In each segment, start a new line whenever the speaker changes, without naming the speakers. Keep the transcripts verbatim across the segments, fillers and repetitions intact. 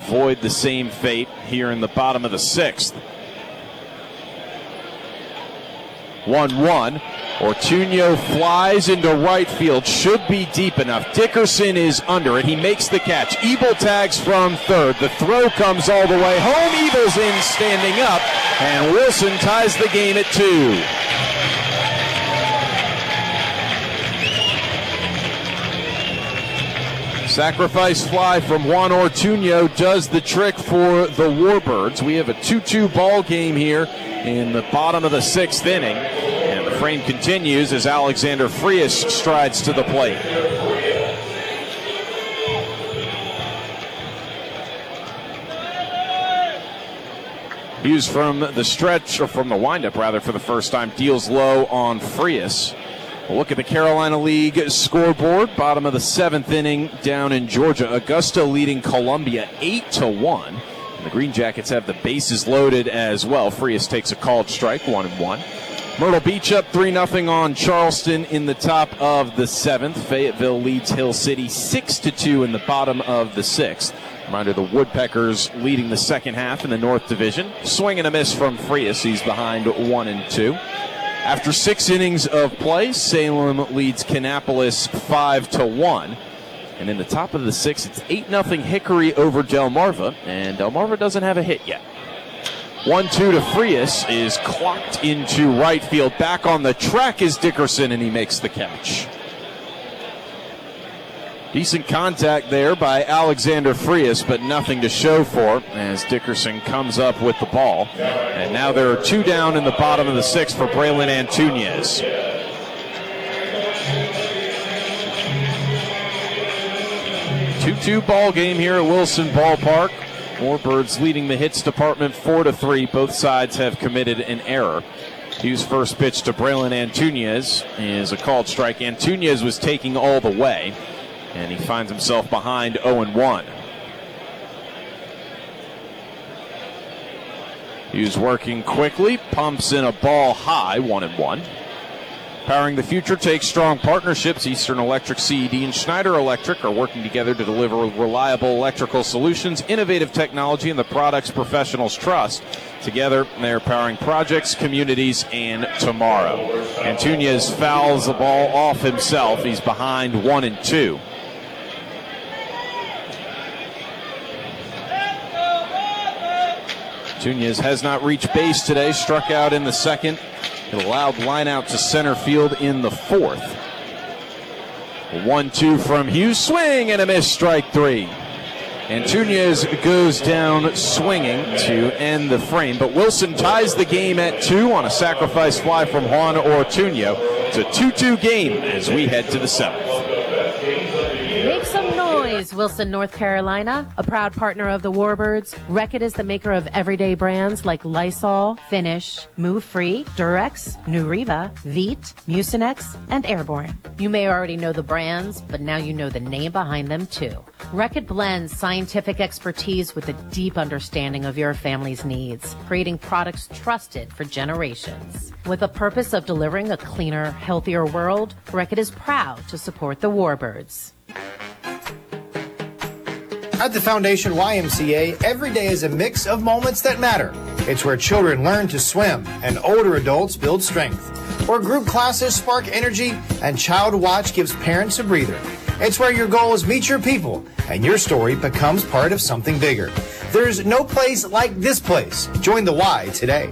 avoid the same fate here in the bottom of the sixth. one one. Ortuño flies into right field. Should be deep enough. Dickerson is under it. He makes the catch. Ebel tags from third. The throw comes all the way home. Ebel's in standing up. And Wilson ties the game at two. Sacrifice fly from Juan Ortuño does the trick for the Warbirds. We have a two two ball game here in the bottom of the sixth inning. And the frame continues as Alexander Frias strides to the plate. Hughes from the stretch, or from the windup rather, for the first time, deals low on Frias. Look at the Carolina League scoreboard. Bottom of the seventh inning down in Georgia. Augusta leading Columbia eight to one. And the Green Jackets have the bases loaded as well. Frias takes a called strike, one and one. Myrtle Beach up three nothing on Charleston in the top of the seventh. Fayetteville leads Hill City six to two in the bottom of the sixth. Reminder, the Woodpeckers leading the second half in the North Division. Swing and a miss from Frias. He's behind one and two. After six innings of play, Salem leads Kannapolis five to one. And in the top of the sixth, it's eight nothing Hickory over Delmarva, and Delmarva doesn't have a hit yet. one two to Frias is clocked into right field. Back on the track is Dickerson, and he makes the catch. Decent contact there by Alexander Frias, but nothing to show for as Dickerson comes up with the ball. And now there are two down in the bottom of the sixth for Braylon Antunes. two two ball game here at Wilson Ballpark. Warbirds leading the hits department four to three. Both sides have committed an error. Hughes' first pitch to Braylon Antunes is a called strike. Antunes was taking all the way, and he finds himself behind oh and one. Hughes working quickly, pumps in a ball high, one and one. Powering the future takes strong partnerships. Eastern Electric, C E D, and Schneider Electric are working together to deliver reliable electrical solutions, innovative technology, and the products professionals trust. Together, they're powering projects, communities, and tomorrow. Antunes fouls the ball off himself. He's behind one and two. Antunes has not reached base today, struck out in the second. It allowed line out to center field in the fourth. one two from Hughes, swing and a miss, strike three. Antunes goes down swinging to end the frame, but Wilson ties the game at two on a sacrifice fly from Juan Ortuño. It's a two two game as we head to the seventh.
Make some noise, Wilson, North Carolina, a proud partner of the Warbirds. Reckitt is the maker of everyday brands like Lysol, Finish, Move Free, Durex, Nuriva, Veet, Mucinex, and Airborne. You may already know the brands, but now you know the name behind them too. Reckitt blends scientific expertise with a deep understanding of your family's needs, creating products trusted for generations. With a purpose of delivering a cleaner, healthier world, Reckitt is proud to support the Warbirds.
At the Foundation Y M C A, every day is a mix of moments that matter. It's where children learn to swim and older adults build strength. Where group classes spark energy and Child Watch gives parents a breather. It's where your goals meet your people and your story becomes part of something bigger. There's no place like this place. Join the Y today.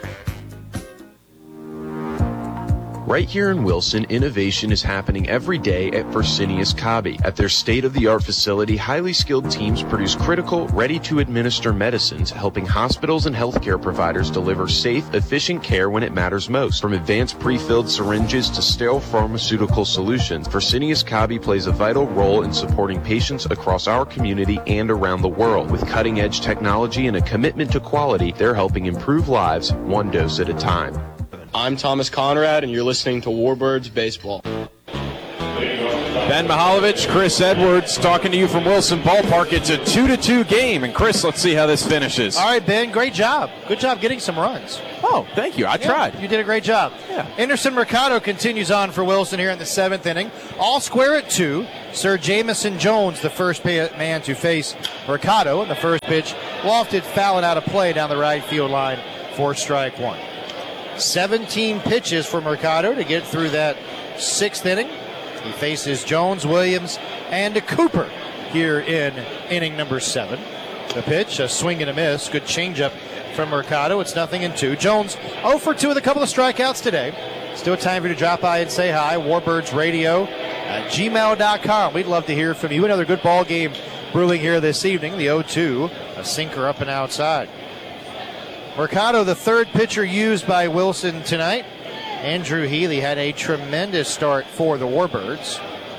Right here in Wilson, innovation is happening every day at Fresenius Kabi. At their state-of-the-art facility, highly skilled teams produce critical, ready-to-administer medicines, helping hospitals and healthcare providers deliver safe, efficient care when it matters most. From advanced pre-filled syringes to sterile pharmaceutical solutions, Fresenius Kabi plays a vital role in supporting patients across our community and around the world. With cutting-edge technology and a commitment to quality, they're helping improve lives one dose at a time.
I'm Thomas Conrad, and you're listening to Warbirds Baseball.
Ben Mihaljevic, Chris Edwards talking to you from Wilson Ballpark. It's a two to two game. And Chris, let's see how this finishes.
All right, Ben, great job. Good job getting some runs.
Oh, thank you. I
Yeah,
tried.
You did a great job.
Yeah.
Anderson Mercado continues on for Wilson here in the seventh inning. All square at two. Sir Jamison Jones, the first man to face Mercado, and the first pitch lofted, fouling out of play down the right field line for strike one. seventeen pitches for Mercado to get through that sixth inning. He faces Jones, Williams, and Cooper here in inning number seven. The pitch, a swing and a miss. Good changeup from Mercado. It's nothing in two. Jones oh for two with a couple of strikeouts today. Still time for you to drop by and say hi. Warbirds Radio at gmail dot com. We'd love to hear from you. Another good ball game brewing here this evening. The oh two, a sinker up and outside. Mercado, the third pitcher used by Wilson tonight. Andrew Healy had a tremendous start for the Warbirds.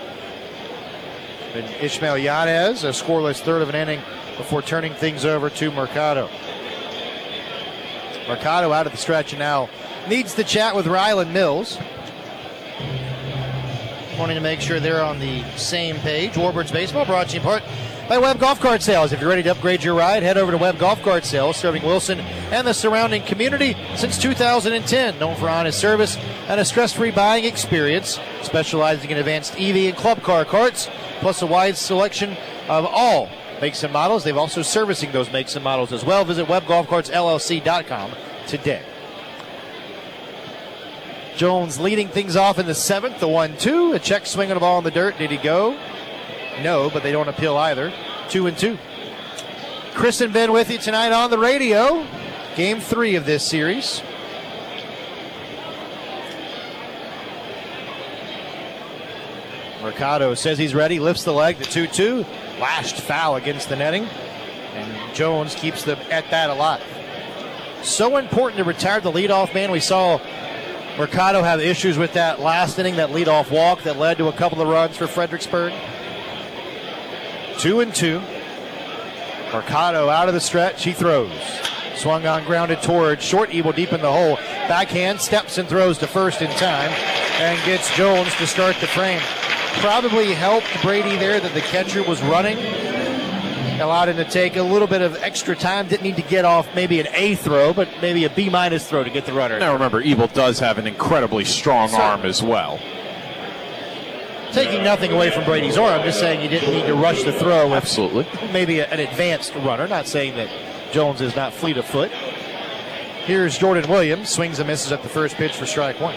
And Ishmael Yanez, a scoreless third of an inning before turning things over to Mercado. Mercado out of the stretch and now needs to chat with Ryland Mills. Wanting to make sure they're on the same page. Warbirds Baseball brought to you in part by Webb Golf Cart Sales. If you're ready to upgrade your ride, head over to Webb Golf Cart Sales, serving Wilson and the surrounding community since two thousand ten. Known for honest service and a stress-free buying experience, specializing in advanced E V and club car carts, plus a wide selection of all makes and models. They've also servicing those makes and models as well. Visit webb golf carts l l c dot com today. Jones leading things off in the seventh, the one two. A check swing on the ball in the dirt. Did he go? No, but they don't appeal either. Two and two. Chris and Ben with you tonight on the radio. Game three of this series. Mercado says he's ready, lifts the leg, the two two. Lashed foul against the netting. And Jones keeps them at that alive. So important to retire the leadoff man. We saw Mercado have issues with that last inning, that leadoff walk that led to a couple of runs for Fredericksburg. Two and two. Mercado out of the stretch. He throws. Swung on, grounded toward short. Evil deep in the hole. Backhand, steps and throws to first in time and gets Jones to start the frame. Probably helped Brady there that the catcher was running. Allowed him to take a little bit of extra time. Didn't need to get off maybe an A throw, but maybe a B minus throw to get the runner.
Now remember, Evil does have an incredibly strong
Certainly.
arm as well.
Taking nothing away from Brady's arm, just saying you didn't need to rush the throw with
Absolutely.
maybe a, an advanced runner. Not saying that Jones is not fleet of foot. Here's Jordan Williams. Swings and misses at the first pitch for strike one.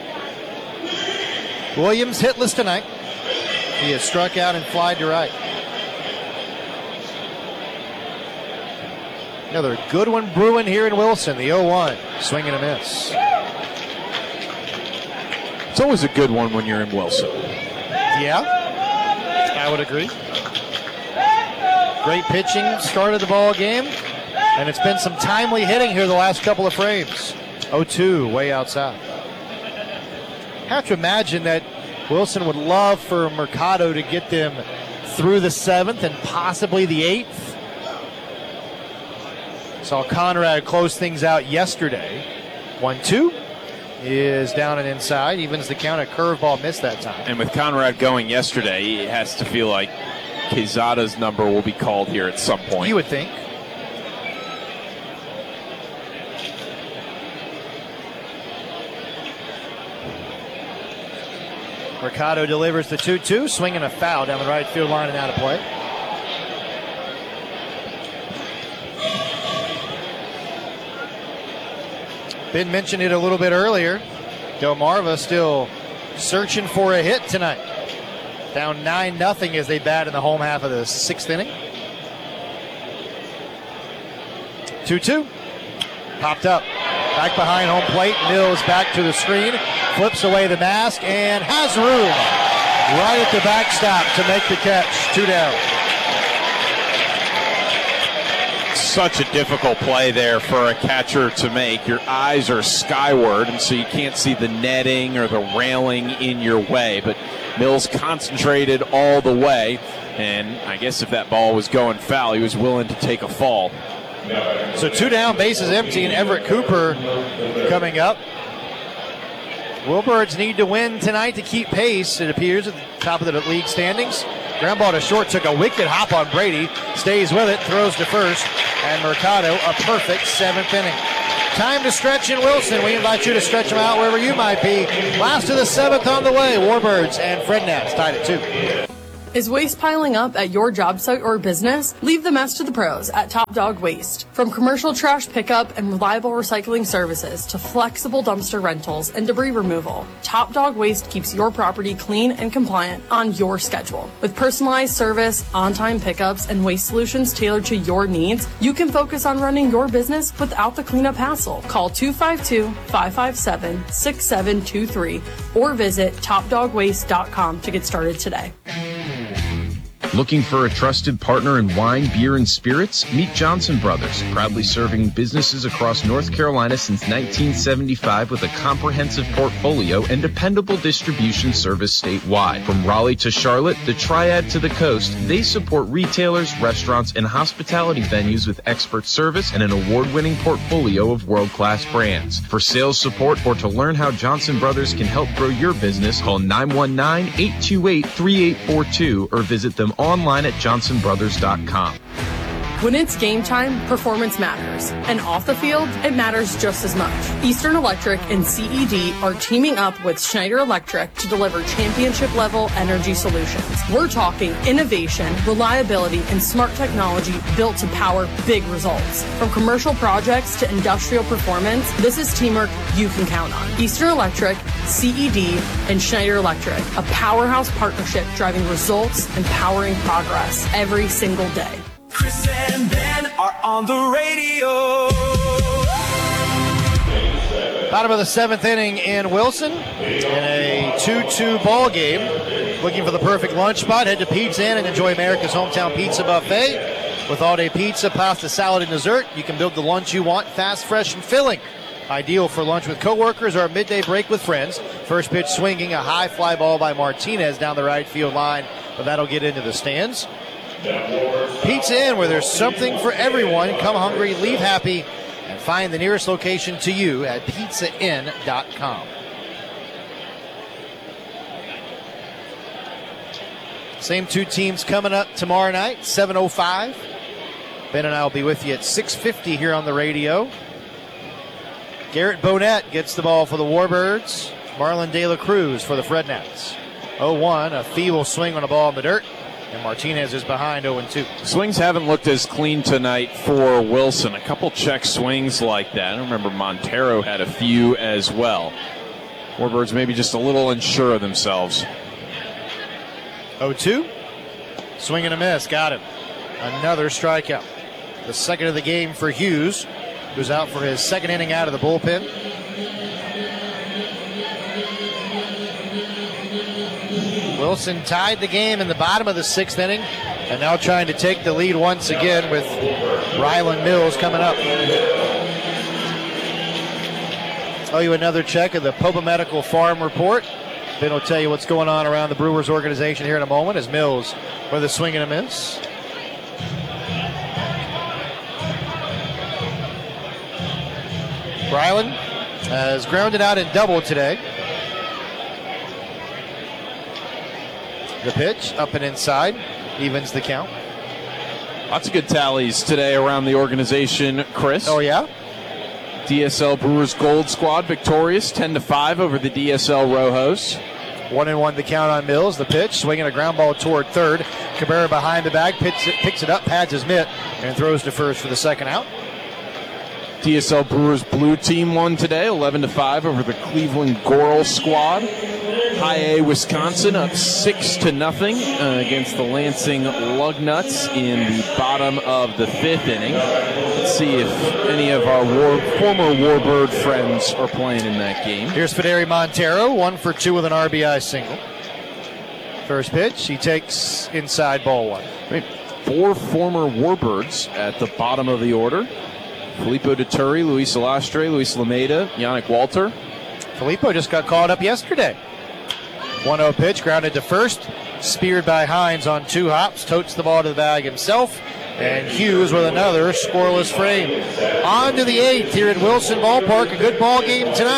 Williams hitless tonight. He has struck out and flied to right. Another good one brewing here in Wilson. The oh one. Swing and a miss.
It's always a good one when you're in Wilson.
Yeah, I would agree. Great pitching started the ball game, and it's been some timely hitting here the last couple of frames. oh two, way outside. Have to imagine that Wilson would love for Mercado to get them through the seventh and possibly the eighth. Saw Conrad close things out yesterday. one two. Is down and inside, evens the count. A curveball missed that time.
And with Conrad going yesterday, he has to feel like Quezada's number will be called here at some point.
You would think. Mercado delivers the two two, swinging a foul down the right field line and out of play. Ben mentioned it a little bit earlier. Delmarva still searching for a hit tonight. Down nine nothing as they bat in the home half of the sixth inning. two two. Popped up. Back behind home plate. Mills back to the screen. Flips away the mask and has room right at the backstop to make the catch. Two down.
Such a difficult play there for a catcher to make. Your eyes are skyward, and so you can't see the netting or the railing in your way. But Mills concentrated all the way, and I guess if that ball was going foul, he was willing to take a fall.
So two down, bases empty, and Everett Cooper coming up. Wilbirds need to win tonight to keep pace, it appears, at the top of the league standings. Ground ball to short, took a wicked hop on Brady, stays with it, throws to first, and Mercado a perfect seventh inning. Time to stretch in Wilson. We invite you to stretch them out wherever you might be. Last of the seventh on the way. Warbirds and Fred Nats tied at two.
Is waste piling up at your job site or business? Leave the mess to the pros at Top Dog Waste. From commercial trash pickup and reliable recycling services to flexible dumpster rentals and debris removal, Top Dog Waste keeps your property clean and compliant on your schedule. With personalized service, on-time pickups, and waste solutions tailored to your needs, you can focus on running your business without the cleanup hassle. Call two five two, five five seven, six seven two three or visit top dog waste dot com to get started today.
Looking for a trusted partner in wine, beer, and spirits? Meet Johnson Brothers, proudly serving businesses across North Carolina since nineteen seventy-five with a comprehensive portfolio and dependable distribution service statewide. From Raleigh to Charlotte, the Triad to the coast, they support retailers, restaurants, and hospitality venues with expert service and an award-winning portfolio of world-class brands. For sales support or to learn how Johnson Brothers can help grow your business, call nine one nine, eight two eight, three eight four two or visit them online at johnson brothers dot com.
When it's game time, performance matters. And off the field, it matters just as much. Eastern Electric and C E D are teaming up with Schneider Electric to deliver championship-level energy solutions. We're talking innovation, reliability, and smart technology built to power big results. From commercial projects to industrial performance, this is teamwork you can count on. Eastern Electric, C E D, and Schneider Electric, a powerhouse partnership driving results and powering progress every single day.
Chris and Ben are on the radio.
Bottom of the seventh inning in Wilson in a two two ball game. Looking for the perfect lunch spot, head to Pizza Inn and enjoy America's hometown pizza buffet. With all-day pizza, pasta, salad, and dessert, you can build the lunch you want, fast, fresh, and filling. Ideal for lunch with coworkers or a midday break with friends. First pitch swinging, a high fly ball by Martinez down the right field line, but that'll get into the stands. Pizza Inn, where there's something for everyone. Come hungry, leave happy, and find the nearest location to you at pizza inn dot com. Same two teams coming up tomorrow night, seven oh five. Ben and I will be with you at six fifty here on the radio. Garrett Bonnet gets the ball for the Warbirds. Marlon De La Cruz for the Fred Nats. oh one, a feeble swing on a ball in the dirt. And Martinez is behind oh and two.
Swings haven't looked as clean tonight for Wilson. A couple check swings like that. I remember Montero had a few as well. Warbirds maybe just a little unsure of themselves.
oh two. Swing and a miss. Got him. Another strikeout. The second of the game for Hughes, who's out for his second inning out of the bullpen. Wilson tied the game in the bottom of the sixth inning and now trying to take the lead once again with Ryland Mills coming up. Owe you another check of the Popa Medical Farm Report. Ben will tell you what's going on around the Brewers organization here in a moment as Mills with a swing and a miss. Ryland has grounded out and doubled today. The pitch, up and inside, evens the count.
Lots of good tallies today around the organization, Chris.
Oh, yeah?
D S L Brewers Gold Squad victorious, ten to five over the D S L Rojos.
One and one the count on Mills. The pitch, swinging a ground ball toward third. Cabrera behind the bag, picks it, picks it up, pads his mitt, and throws to first for the second out.
D S L Brewers blue team won today, eleven to five over the Cleveland Goral squad. High A Wisconsin up six to nothing uh, against the Lansing Lugnuts in the bottom of the fifth inning. Let's see if any of our war, former Warbird friends are playing in that game.
Here's Federi Montero, one for two with an R B I single. First pitch, he takes inside ball one.
Right. Four former Warbirds at the bottom of the order. Filippo Deturi, Luis Alastre, Luis Lameda, Yannick Walter.
Filippo just got called up yesterday. one oh pitch, grounded to first. Speared by Hines on two hops. Totes the ball to the bag himself. And Hughes with another scoreless frame. On to the eighth here at Wilson Ballpark. A good ball game tonight.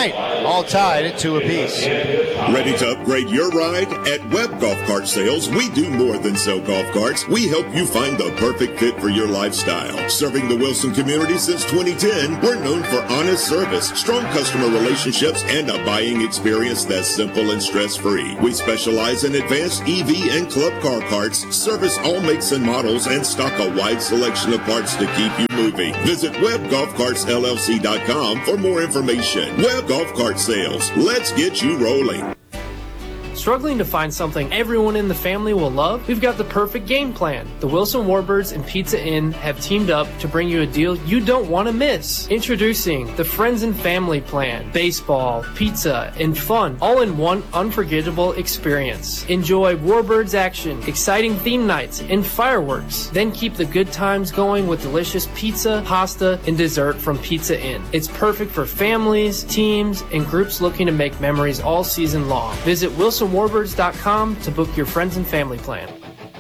all tied at two apiece.
Ready to upgrade your ride? At Webb Golf Cart Sales, we do more than sell golf carts. We help you find the perfect fit for your lifestyle. Serving the Wilson community since twenty ten, we're known for honest service, strong customer relationships, and a buying experience that's simple and stress-free. We specialize in advanced E V and club car parts, service all makes and models, and stock a wide selection of parts to keep you moving. Visit Webb Golf Carts L L C dot com for more information. Webb Golf Cart Sales. Let's get you rolling.
Struggling to find something everyone in the family will love? We've got the perfect game plan. The Wilson Warbirds and Pizza Inn have teamed up to bring you a deal you don't want to miss. Introducing the Friends and Family Plan. Baseball, pizza, and fun, all in one unforgettable experience. Enjoy Warbirds action, exciting theme nights, and fireworks. Then keep the good times going with delicious pizza, pasta, and dessert from Pizza Inn. It's perfect for families, teams, and groups looking to make memories all season long. Visit Wilson Warbirds dot com to book your friends and family plan.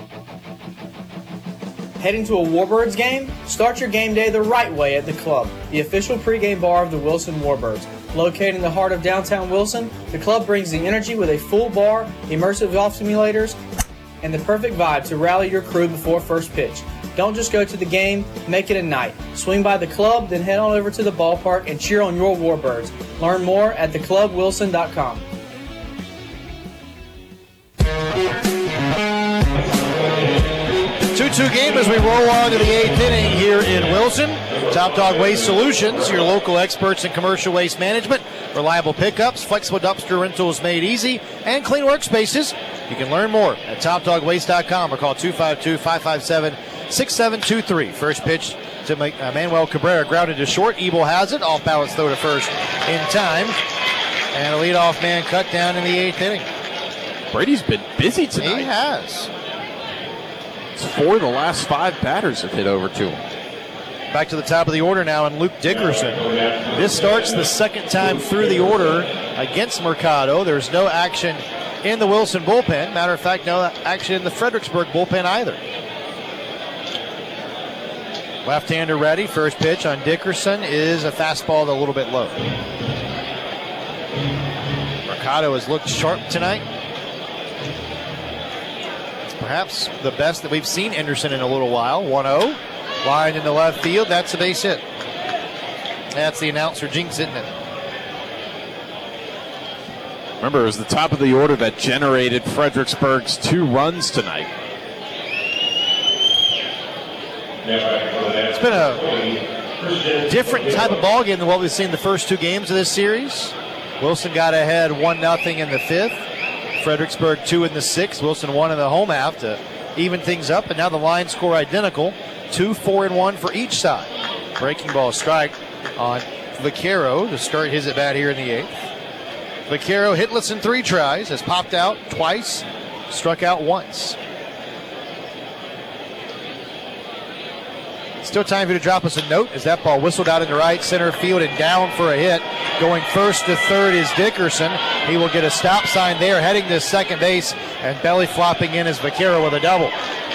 Heading to a Warbirds game? Start your game day the right way at the Club, the official pregame bar of the Wilson Warbirds. Located in the heart of downtown Wilson, the Club brings the energy with a full bar, immersive golf simulators, and the perfect vibe to rally your crew before first pitch. Don't just go to the game, make it a night. Swing by the Club, then head on over to the ballpark and cheer on your Warbirds. Learn more at the club wilson dot com.
two two game as we roll on to the eighth inning here in Wilson. Top Dog Waste Solutions, your local experts in commercial waste management, reliable pickups, flexible dumpster rentals made easy, and clean workspaces. You can learn more at top dog waste dot com or call two five two, five five seven, six seven two three. First pitch to Manuel Cabrera, grounded to short. Ebel has it. Off balance throw to first in time. And a leadoff man cut down in the eighth inning.
Brady's been busy tonight.
He has.
It's four of the last five batters have hit over to him.
Back to the top of the order now, and Luke Dickerson. This starts the second time through the order against Mercado. There's no action in the Wilson bullpen. Matter of fact, no action in the Fredericksburg bullpen either. Left-hander ready. First pitch on Dickerson is a fastball a little bit low. Mercado has looked sharp tonight. Perhaps the best that we've seen Anderson in a little while. one oh. Line in the left field. That's a base hit. That's the announcer Jinx hitting it.
Remember, it was the top of the order that generated Fredericksburg's two runs tonight.
It's been a different type of ball game than what we've seen the first two games of this series. Wilson got ahead one nothing in the fifth. Fredericksburg two in the sixth. Wilson one in the home half to even things up, and now the line score identical. Two, four, and one for each side. Breaking ball strike on Vaquero to start his at bat here in the eighth. Vaquero hitless in three tries, has popped out twice, struck out once. Still time for you to drop us a note as that ball whistled out into right center field and down for a hit. Going first to third is Dickerson. He will get a stop sign there, heading to second base, and belly flopping in is Vaquero with a double.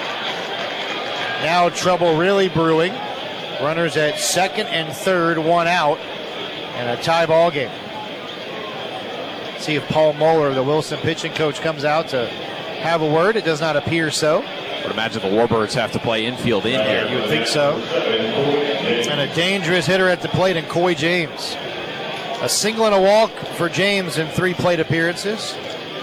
Now trouble really brewing. Runners at second and third, one out, and a tie ball game. See if Paul Moeller, the Wilson pitching coach, comes out to have a word. It does not appear so.
I would imagine the Warbirds have to play infield in here.
You would think so. And a dangerous hitter at the plate in Coy James. A single and a walk for James in three plate appearances.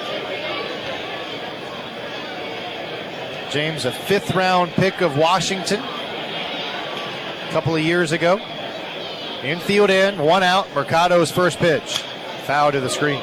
James, a fifth round pick of Washington a couple of years ago. Infield in, one out, Mercado's first pitch. Foul to the screen.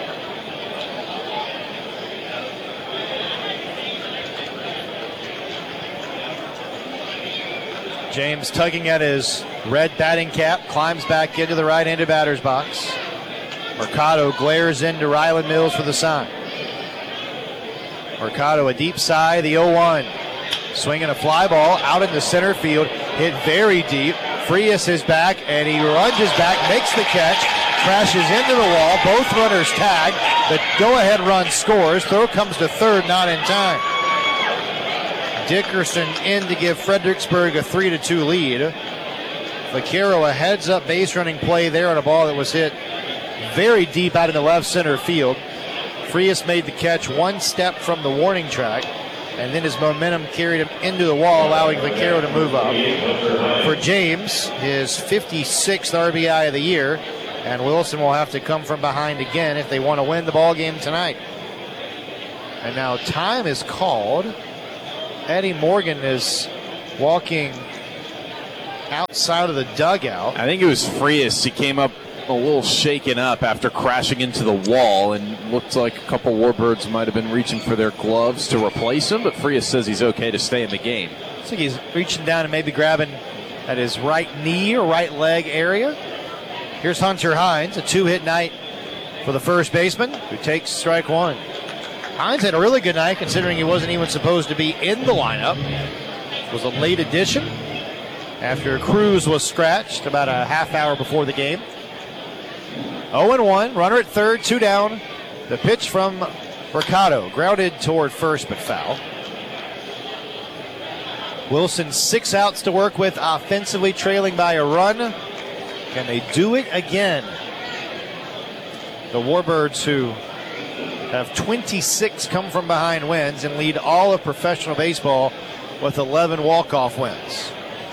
James tugging at his red batting cap, climbs back into the right-handed batter's box. Mercado glares into Ryland Mills for the sign. Mercado a deep side, the oh one. Swinging a fly ball out into center field, hit very deep. Frias is back, and he lunges back, makes the catch, crashes into the wall. Both runners tag. The go-ahead run scores. Throw comes to third, not in time. Dickerson in to give Fredericksburg a three to two lead. Vaquero a heads-up base running play there on a ball that was hit very deep out in the left center field. Frias made the catch one step from the warning track, and then his momentum carried him into the wall, allowing Vaquero to move up. For James, his fifty-sixth R B I of the year, and Wilson will have to come from behind again if they want to win the ball game tonight. And now time is called. Eddie Morgan is walking outside of the dugout.
I think it was Frias. He came up a little shaken up after crashing into the wall, and looked like a couple Warbirds might have been reaching for their gloves to replace him, but Frias says he's okay to stay in the game.
Looks like he's reaching down and maybe grabbing at his right knee or right leg area. Here's Hunter Hines, a two-hit night for the first baseman, who takes strike one. Hines had a really good night considering he wasn't even supposed to be in the lineup. It was a late addition after Cruz was scratched about a half hour before the game. oh and one, runner at third, two down. The pitch from Mercado, grounded toward first but foul. Wilson six outs to work with offensively, trailing by a run. Can they do it again? The Warbirds, who have twenty-six come from behind wins and lead all of professional baseball with eleven walk-off wins.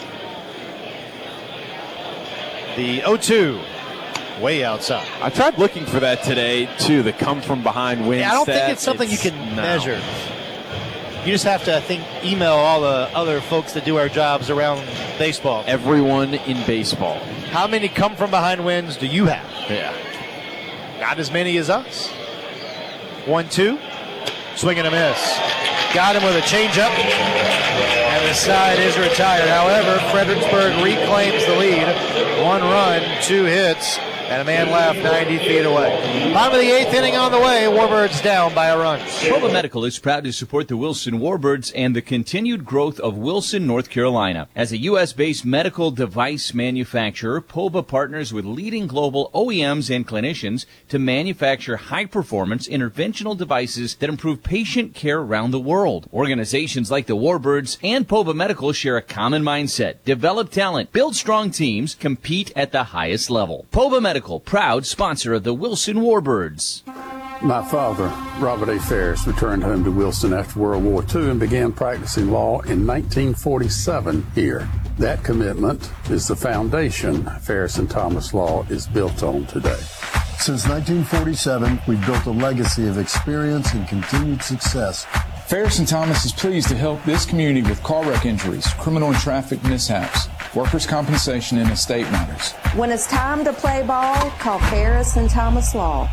The oh two. Way outside.
I tried looking for that today, too, the come from behind win.
Yeah, I don't
stat.
think it's something
it's,
you can
no.
measure. You just have to, I think, email all the other folks that do our jobs around baseball.
Everyone in baseball.
How many come from behind wins do you have?
Yeah.
Not as many as us. One, two. Swing and a miss. Got him with a changeup. And the side is retired. However, Fredericksburg reclaims the lead. One run, two hits, and a man left ninety feet away. Bottom of the eighth inning on the way. Warbirds down by a run.
Pova Medical is proud to support the Wilson Warbirds and the continued growth of Wilson, North Carolina. As a U S-based medical device manufacturer, Pova partners with leading global O E Ms and clinicians to manufacture high-performance interventional devices that improve patient care around the world. Organizations like the Warbirds and Pova Medical share a common mindset: develop talent, build strong teams, compete at the highest level. Pova Medical, proud sponsor of the Wilson Warbirds.
My father, Robert A. Ferris, returned home to Wilson after World War Two and began practicing law in nineteen forty-seven here. That commitment is the foundation Ferris and Thomas Law is built on today.
Since nineteen forty-seven, we've built a legacy of experience and continued success.
Ferris and Thomas is pleased to help this community with car wreck injuries, criminal and traffic mishaps, workers' compensation, and estate matters.
When it's time to play ball, call Ferris and Thomas Law.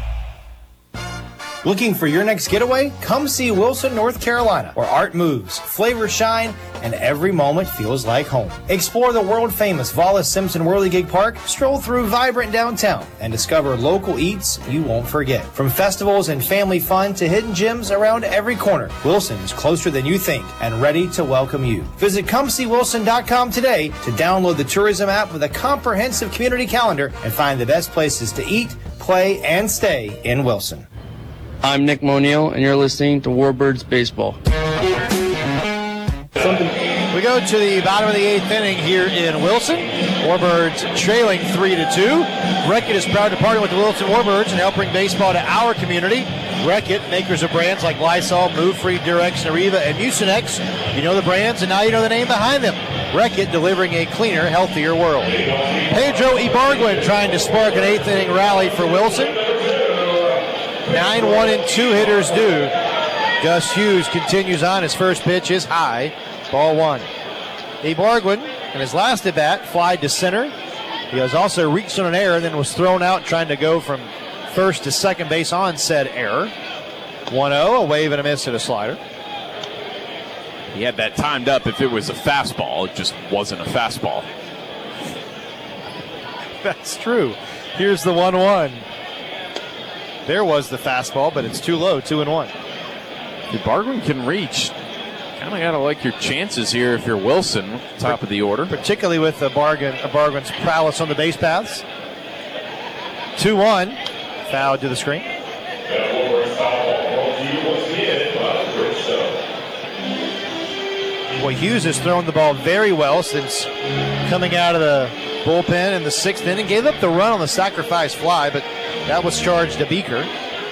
Looking for your next getaway? Come see Wilson, North Carolina, where art moves, flavors shine, and every moment feels like home. Explore the world-famous Wallace Simpson Whirligig Park, stroll through vibrant downtown, and discover local eats you won't forget. From festivals and family fun to hidden gems around every corner, Wilson is closer than you think and ready to welcome you. Visit come see wilson dot com today to download the tourism app with a comprehensive community calendar and find the best places to eat, play, and stay in Wilson.
I'm Nick Moniel, and you're listening to Warbirds Baseball.
We go to the bottom of the eighth inning here in Wilson. Warbirds trailing three to two. Reckitt is proud to partner with the Wilson Warbirds and help bring baseball to our community. Reckitt, makers of brands like Lysol, Move Free, Durex, Nariva, and Mucinex. You know the brands, and now you know the name behind them. Reckitt, delivering a cleaner, healthier world. Pedro Ibargüen trying to spark an eighth inning rally for Wilson. nine one and two hitters due. Gus Hughes continues on. His first pitch is high. Ball one. Ibargüen, in his last at bat, fly to center. He has also reached on an error, then was thrown out trying to go from first to second base on said error. one oh, a wave and a miss at a slider.
He had that timed up if it was a fastball. It just wasn't a fastball.
That's true. Here's the one one. There was the fastball, but it's too low, two and one.
If Ibargüen can reach, kind of got to like your chances here if you're Wilson, top of the order.
Particularly with Ibargüen, Ibargüen's prowess on the base paths. two one. Foul to the screen. Boy, Hughes has thrown the ball very well since coming out of the bullpen in the sixth inning. Gave up the run on the sacrifice fly, but That was charged to Beaker.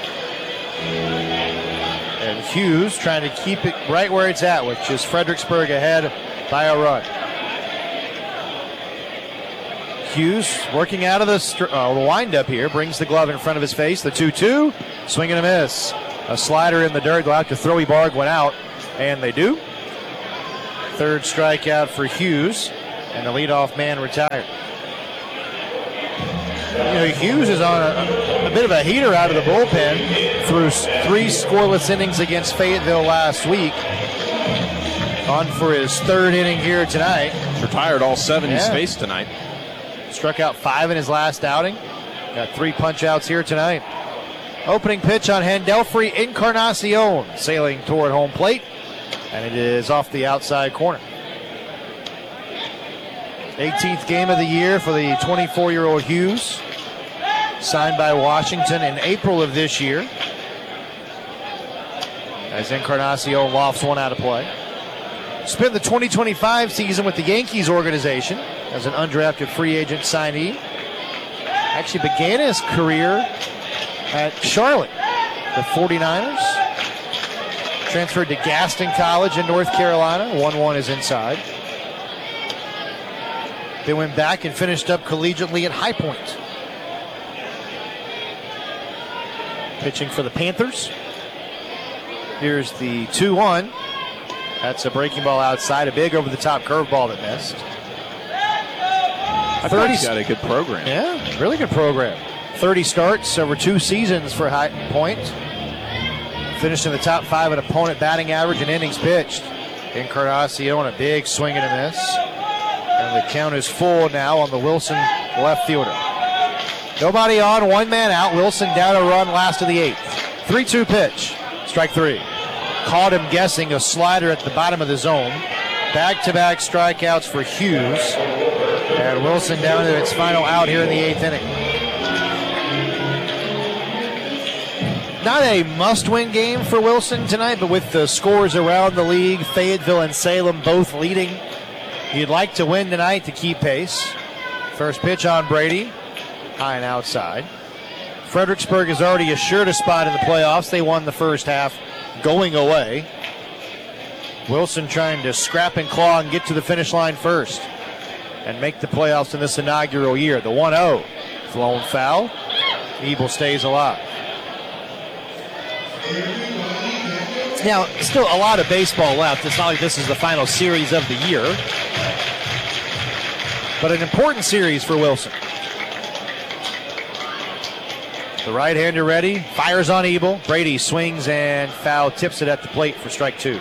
And Hughes trying to keep it right where it's at, which is Fredericksburg ahead by a run. Hughes working out of the st- uh, windup here, brings the glove in front of his face. The two two, swing and a miss. A slider in the dirt. They'll have to throw. Barg went out, and they do. Third strikeout for Hughes, and the leadoff man retired. You know, Hughes is on a, a bit of a heater out of the bullpen through three scoreless innings against Fayetteville last week. On for his third inning here tonight.
Retired all seven he's
Yeah.
faced tonight.
Struck out five in his last outing. Got three punch outs here tonight. Opening pitch on Handelfrey Encarnacion, sailing toward home plate, and it is off the outside corner. eighteenth game of the year for the twenty-four-year-old Hughes, signed by Washington in April of this year, as Encarnacion lofts one out of play. Spent the twenty twenty-five season with the Yankees organization as an undrafted free agent signee. Actually began his career at Charlotte, the forty-niners. Transferred to Gaston College in North Carolina. one one is inside. They went back and finished up collegiately at High Point. Pitching for the Panthers. Here's the two one. That's a breaking ball outside, a big over-the-top curveball that missed.
I thought he got a good program.
Yeah, really good program. thirty starts over two seasons for High Point. Finished in the top five in opponent batting average and innings pitched. Encarnacion, a big swing and a miss. And the count is full now on the Wilson left fielder. Nobody on, one man out. Wilson down a run, last of the eighth. three two pitch, strike three. Caught him guessing, a slider at the bottom of the zone. Back-to-back strikeouts for Hughes. And Wilson down to its final out here in the eighth inning. Not a must-win game for Wilson tonight, but with the scores around the league, Fayetteville and Salem both leading, you'd like to win tonight to keep pace. First pitch on Brady, high and outside. Fredericksburg has already assured a spot in the playoffs. They won the first half going away. Wilson trying to scrap and claw and get to the finish line first and make the playoffs in this inaugural year. The one oh, flown foul. Ebel stays alive. Now, still a lot of baseball left. It's not like this is the final series of the year, but an important series for Wilson. The right-hander ready, fires on Ebel. Brady swings and foul, tips it at the plate for strike two.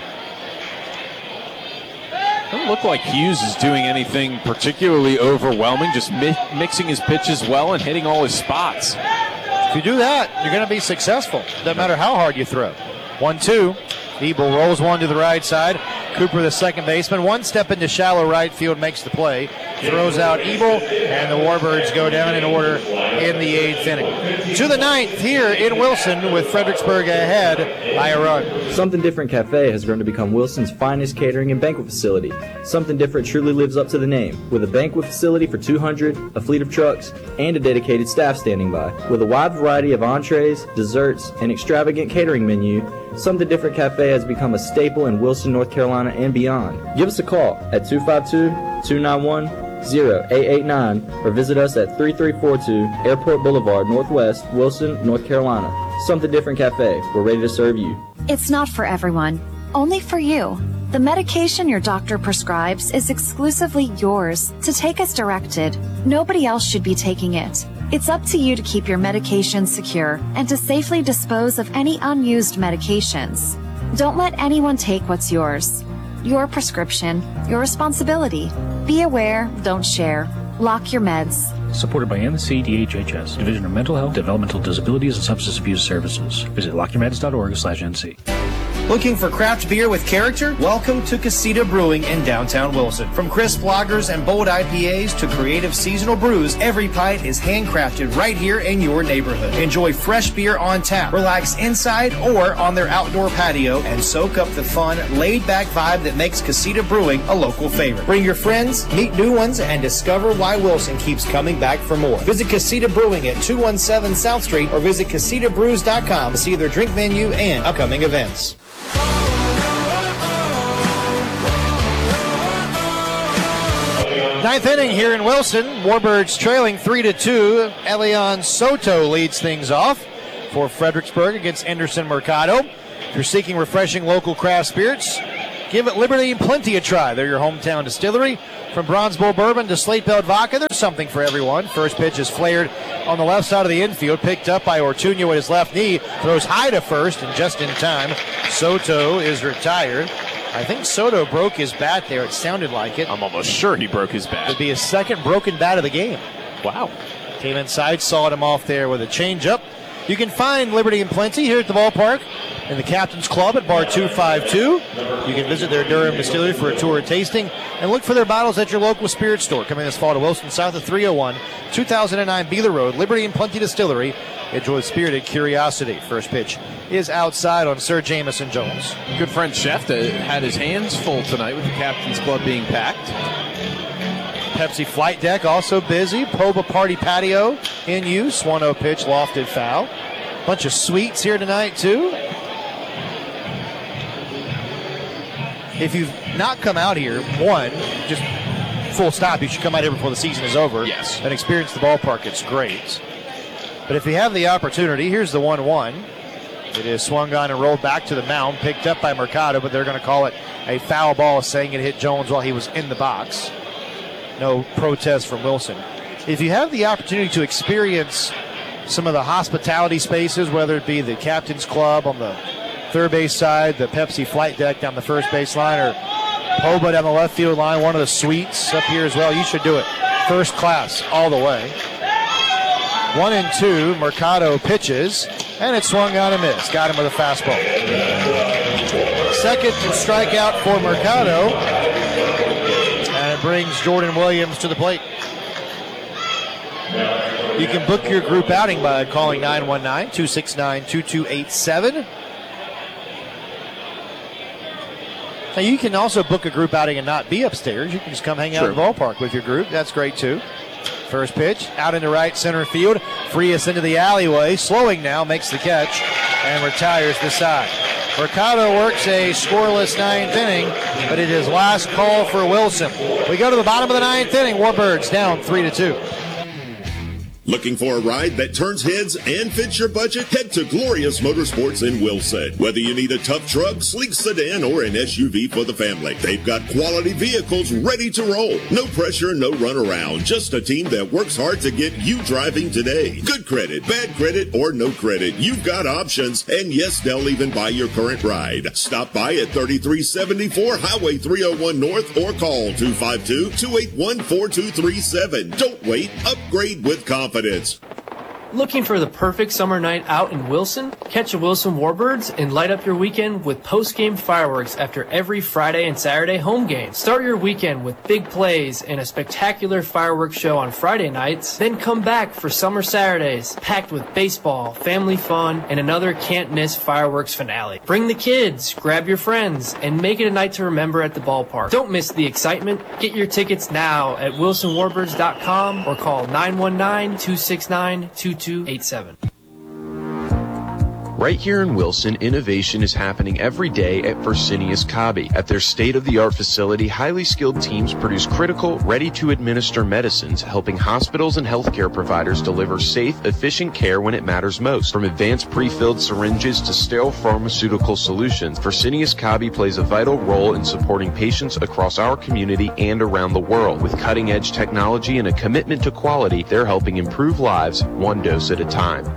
Doesn't look like Hughes is doing anything particularly overwhelming, just mi- mixing his pitches well and hitting all his spots.
If you do that, you're going to be successful. Doesn't matter how hard you throw. one two. Ebel rolls one to the right side. Cooper, the second baseman, one step into shallow right field, makes the play. Throws out Ebel, and the Warbirds go down in order in the eighth inning. To the ninth here in Wilson, with Fredericksburg ahead by a run.
Something Different Cafe has grown to become Wilson's finest catering and banquet facility. Something Different truly lives up to the name, with a banquet facility for two hundred, a fleet of trucks, and a dedicated staff standing by. With a wide variety of entrees, desserts, and extravagant catering menu, Something Different Cafe has become a staple in Wilson, North Carolina, and beyond. Give us a call at two five two, two nine one, zero eight eight nine or visit us at three three four two Airport Boulevard, Northwest, Wilson, North Carolina. Something Different Cafe. We're ready to serve you.
It's not for everyone, only for you. The medication your doctor prescribes is exclusively yours to take as directed. Nobody else should be taking it. It's up to you to keep your medication secure and to safely dispose of any unused medications. Don't let anyone take what's yours. Your prescription, your responsibility. Be aware, don't share. Lock your meds.
Supported by N C D H H S, Division of Mental Health, Developmental Disabilities, and Substance Abuse Services. Visit lock your meds dot org slash N C.
Looking for craft beer with character? Welcome to Casita Brewing in downtown Wilson. From crisp lagers and bold I P As to creative seasonal brews, every pint is handcrafted right here in your neighborhood. Enjoy fresh beer on tap, relax inside or on their outdoor patio, and soak up the fun, laid-back vibe that makes Casita Brewing a local favorite. Bring your friends, meet new ones, and discover why Wilson keeps coming back for more. Visit Casita Brewing at two one seven South Street or visit casita brews dot com to see their drink menu and upcoming events.
Ninth inning here in Wilson. Warbirds trailing three to two. Elian Soto leads things off for Fredericksburg against Anderson Mercado. If you're seeking refreshing local craft spirits, give it Liberty and Plenty a try. They're your hometown distillery. From Bronze Bull Bourbon to Slate Belt Vodka, there's something for everyone. First pitch is flared on the left side of the infield, picked up by Ortuño with his left knee, throws high to first, and just in time, Soto is retired. I think Soto broke his bat there. It sounded like it.
I'm almost sure he broke his bat.
It'd be his second broken bat of the game.
Wow.
Came inside, sawed him off there with a changeup. You can find Liberty and Plenty here at the ballpark in the Captain's Club at Bar two fifty-two. You can visit their Durham distillery for a tour and tasting, and look for their bottles at your local spirit store. Coming this fall to Wilson, south of three oh one, two thousand nine Beeler Road, Liberty and Plenty Distillery. Enjoy spirited curiosity. First pitch is outside on Sir Jamison Jones.
Good friend Schefter had his hands full tonight with the Captain's Club being packed.
Pepsi Flight Deck also busy. Poba Party Patio in use. one oh pitch, lofted foul. Bunch of suites here tonight, too. If you've not come out here, one, just full stop, you should come out here before the season is over.
Yes.
And experience the ballpark. It's great. But if you have the opportunity, here's the one one. It is swung on and rolled back to the mound, picked up by Mercado, but they're going to call it a foul ball, saying it hit Jones while he was in the box. No protest from Wilson. If you have the opportunity to experience some of the hospitality spaces, whether it be the Captain's Club on the third base side, the Pepsi Flight Deck down the first base line, or Poba down the left field line, one of the suites up here as well, you should do it. First class all the way. One and two, Mercado pitches, and it swung on and missed. Got him with a fastball. Second strikeout for Mercado, and it brings Jordan Williams to the plate. You can book your group outing by calling nine one nine, two six nine, two two eight seven. Now, you can also book a group outing and not be upstairs. You can just come hang out
Sure.
at the ballpark with your group. That's great, too. First pitch, out into right center field. Frias into the alleyway. Slowing now, makes the catch, and retires the side. Mercado works a scoreless ninth inning, but it is last call for Wilson. We go to the bottom of the ninth inning. Warbirds down three to two.
Looking for a ride that turns heads and fits your budget? Head to Glorious Motorsports in Wilson. Whether you need a tough truck, sleek sedan, or an S U V for the family, they've got quality vehicles ready to roll. No pressure, no runaround. Just a team that works hard to get you driving today. Good credit, bad credit, or no credit. You've got options, and yes, they'll even buy your current ride. Stop by at thirty-three seventy-four Highway three oh one North or call two five two, two eight one, four two three seven. Don't wait. Upgrade with confidence.
Looking for the perfect summer night out in Wilson? Catch the Wilson Warbirds and light up your weekend with post-game fireworks after every Friday and Saturday home game. Start your weekend with big plays and a spectacular fireworks show on Friday nights. Then come back for summer Saturdays, packed with baseball, family fun, and another can't-miss fireworks finale. Bring the kids, grab your friends, and make it a night to remember at the ballpark. Don't miss the excitement. Get your tickets now at wilson warbirds dot com or call nine one nine, two six nine, two two eight seven.
Right here in Wilson, innovation is happening every day at Fresenius Kabi. At their state-of-the-art facility, highly skilled teams produce critical, ready-to-administer medicines, helping hospitals and healthcare providers deliver safe, efficient care when it matters most. From advanced pre-filled syringes to sterile pharmaceutical solutions, Fresenius Kabi plays a vital role in supporting patients across our community and around the world. With cutting-edge technology and a commitment to quality, they're helping improve lives one dose at a time.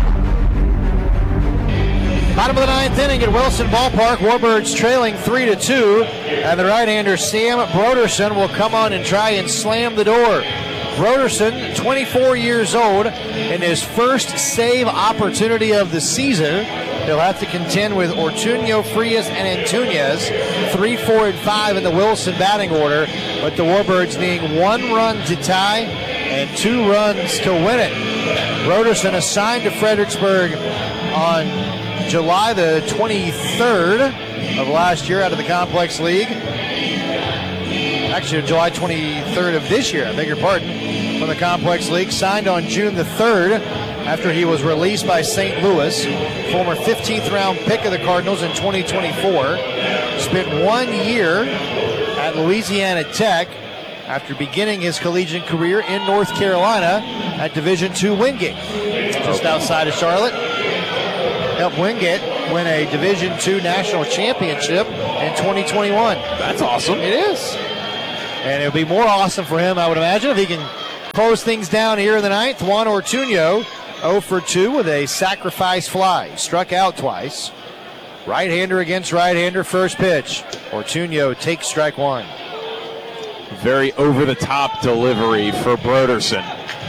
Bottom of the ninth inning at Wilson Ballpark. Warbirds trailing three to two, and the right-hander Sam Broderson will come on and try and slam the door. Broderson, twenty-four years old, in his first save opportunity of the season, He'll have to contend with Ortuño, Frias, and Antunes, three, four, and five in the Wilson batting order, but the Warbirds needing one run to tie and two runs to win it. Broderson assigned to Fredericksburg on July the twenty-third of last year out of the Complex League. Actually, July twenty-third of this year, I beg your pardon, from the Complex League. Signed on June the third after he was released by Saint Louis. Former fifteenth round pick of the Cardinals in twenty twenty-four. Spent one year at Louisiana Tech after beginning his collegiate career in North Carolina at Division two Wingate, just outside of Charlotte. Helped Wingate win a Division two national championship in twenty twenty-one.
That's awesome.
It is. And it would be more awesome for him, I would imagine, if he can close things down here in the ninth. Juan Ortuño, oh for two with a sacrifice fly. Struck out twice. Right-hander against right-hander, first pitch. Ortuño takes strike one.
Very over-the-top delivery for Broderson.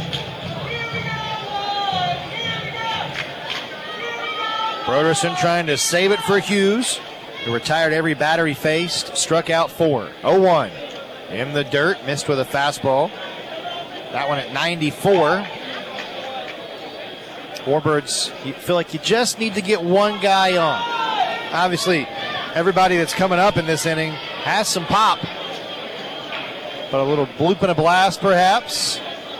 Broderson trying to save it for Hughes, who retired every batter he faced. Struck out four. oh one. In the dirt, missed with a fastball. That one at ninety-four. Warbirds, you feel like you just need to get one guy on. Obviously, everybody that's coming up in this inning has some pop. But a little bloop and a blast, perhaps.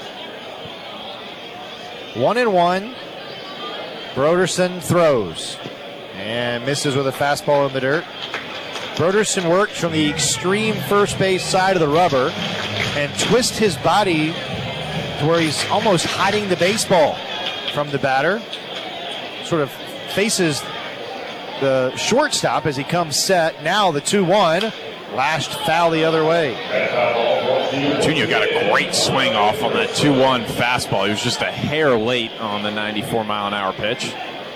One and one. Broderson throws and misses with a fastball in the dirt. Broderson worked from the extreme first base side of the rubber and twist his body to where he's almost hiding the baseball from the batter. Sort of faces the shortstop as he comes set. Now the two one. Lashed foul the other way.
Ortuño got a great swing off on that two one fastball. He was just a hair late on the ninety-four mile an hour pitch.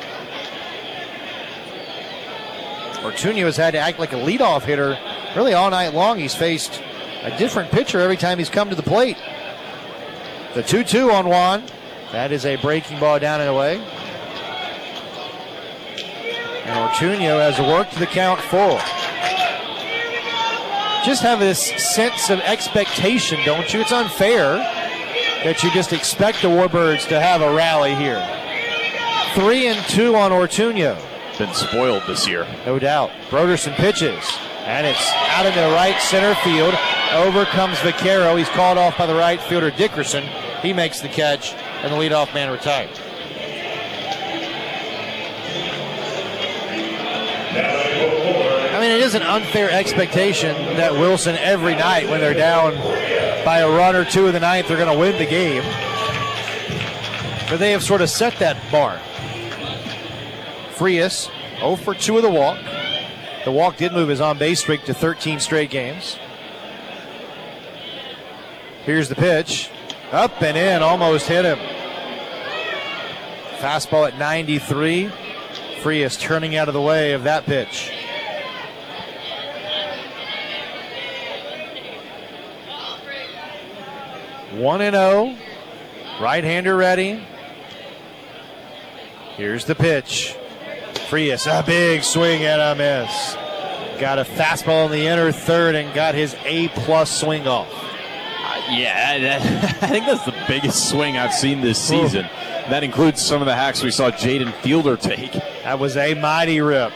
Ortuño has had to act like a leadoff hitter really all night long. He's faced a different pitcher every time he's come to the plate. The two two on Juan. That is a breaking ball down and away. And Ortuño has worked the count full. Just have this sense of expectation, don't you? It's unfair that you just expect the Warbirds to have a rally here. Three and two on Ortuño.
Been spoiled this year.
No doubt. Broderson pitches, and it's out into right center field. Over comes Vaquero. He's called off by the right fielder Dickerson. He makes the catch, and the leadoff man retired. I mean, it is an unfair expectation that Wilson every night when they're down by a run or two in the ninth, they're going to win the game. But they have sort of set that bar. Frias, oh for two of the walk. The walk did move his on-base streak to thirteen straight games. Here's the pitch. Up and in, almost hit him. Fastball at ninety-three. Frias turning out of the way of that pitch. one and oh. Right-hander ready. Here's the pitch. Frias, a big swing and a miss. Got a fastball in the inner third and got his A-plus swing off.
Uh, yeah, that, I think that's the biggest swing I've seen this season. Ooh. That includes some of the hacks we saw Jaden Fielder take.
That was a mighty rip.